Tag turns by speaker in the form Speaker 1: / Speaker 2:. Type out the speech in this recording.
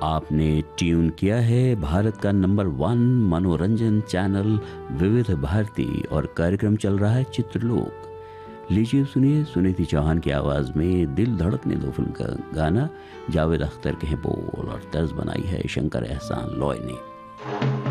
Speaker 1: आपने ट्यून किया है भारत का नंबर 1 मनोरंजन चैनल विविध भारती और कार्यक्रम चल रहा है चित्रलोक। लीजिए सुनिए सुनीति चौहान की आवाज में दिल धड़कने दो फिल्म का गाना। जावेद अख्तर के हैं बोल और तर्ज बनाई है शंकर एहसान लॉय ने।